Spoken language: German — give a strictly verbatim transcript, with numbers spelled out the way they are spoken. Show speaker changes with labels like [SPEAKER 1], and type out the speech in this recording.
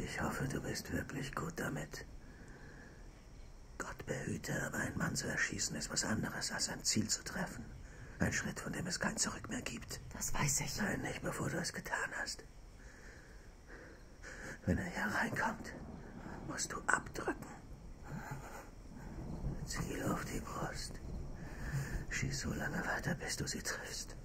[SPEAKER 1] Ich hoffe, du bist wirklich gut damit. Gott behüte, aber einen Mann zu erschießen ist was anderes, als ein Ziel zu treffen. Ein Schritt, von dem es kein Zurück mehr gibt.
[SPEAKER 2] Das weiß ich.
[SPEAKER 1] Nein, nicht bevor du es getan hast. Wenn er hier reinkommt, musst du abdrücken. Ziel auf die Brust. Schieß so lange weiter, bis du sie triffst.